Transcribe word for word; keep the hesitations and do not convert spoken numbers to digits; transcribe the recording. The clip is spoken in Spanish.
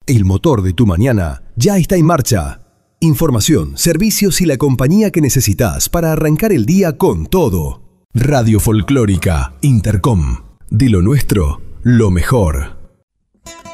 El motor de tu mañana ya está en marcha. Información, servicios y la compañía que necesitas para arrancar el día con todo. Radio Folclórica Intercom. De lo nuestro, lo mejor.